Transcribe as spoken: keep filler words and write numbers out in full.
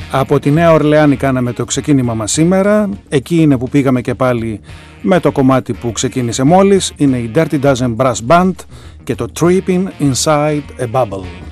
Από τη Νέα Ορλεάνη κάναμε το ξεκίνημα μας σήμερα. Εκεί είναι που πήγαμε και πάλι με το κομμάτι που ξεκίνησε μόλις. Είναι η Dirty Dozen Brass Band και το Tripping Inside a Bubble.